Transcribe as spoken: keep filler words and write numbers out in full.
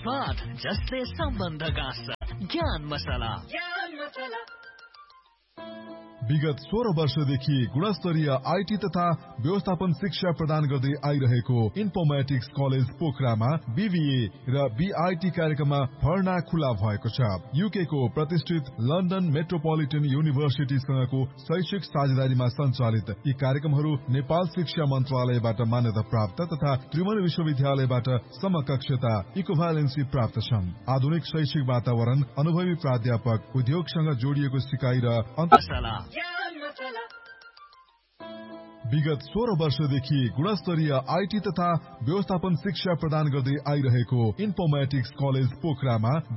स्वाद जसले सम्बन्ध गाँस्छ। ज्ञान मसला। ज्ञान मसला। विगत सोह्र वर्षदेखि गुणस्तरीय आईटी तथा व्यवस्थापन शिक्षा प्रदान गर्दै आइरहेको इन्फोर्मेटिक्स कलेज पोखरामा बीबीए र बीआईटी कार्यक्रममा भर्ना खुला भएको छ। यूके को प्रतिष्ठित लन्डन मेट्रोपोलिटन युनिभर्सिटीसँगको शैक्षिक साझेदारीमा सञ्चालित यी कार्यक्रमहरू नेपाल शिक्षा मन्त्रालयबाट मान्यता प्राप्त तथा त्रिभुवन विश्वविद्यालयबाट समकक्षता इक्विभ्यालेन्सी प्राप्त छन्। आधुनिक शैक्षिक वातावरण, अनुभवी प्राध्यापक, उद्योगसँग जोडिएको सिकाइ र मसला। विगत सोह्र वर्षदेखि गुणस्तरीय आईटी तथा व्यवस्थापन शिक्षा प्रदान गर्दै आइरहेको इन्फोर्मेटिक्स कलेज पोखरामा